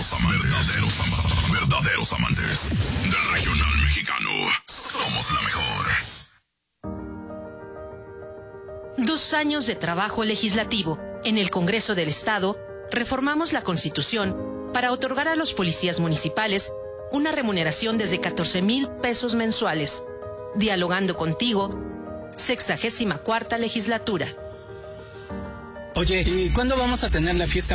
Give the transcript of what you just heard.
Verdaderos amantes del regional mexicano. Somos la mejor. 2 años de trabajo legislativo. En el Congreso del Estado, reformamos la Constitución para otorgar a los policías municipales una remuneración desde 14,000 pesos mensuales. Dialogando contigo, 64ª legislatura. Oye, ¿y cuándo vamos a tener la fiesta